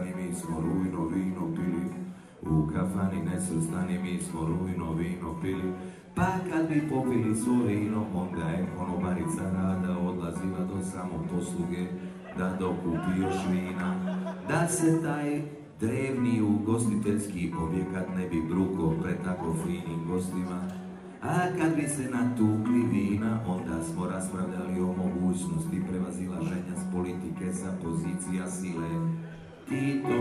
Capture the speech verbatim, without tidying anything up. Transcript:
nesvrstani, mi smo rujno vino pili. U kafani nesvrstani, mi smo rujno vino pili. Pa kad bi popili svo vino, onda je konobarica rada odlazila do samoposluge da dokupi još vina. Da se taj drevni ugostiteljski objekat ne bi bruko pred tako finim gostima. A kad bi se natukli vina, onda smo raspravljali o mogućnosti prevazilaženja s politike sa pozicija sile. Tito